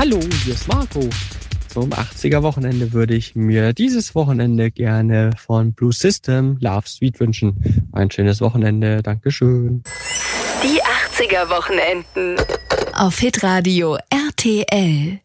Hallo, hier ist Marco. Zum 80er-Wochenende würde ich mir dieses Wochenende gerne von Blue System Love Sweet wünschen. Ein schönes Wochenende, Dankeschön. Die 80er-Wochenenden. Auf Hitradio RTL.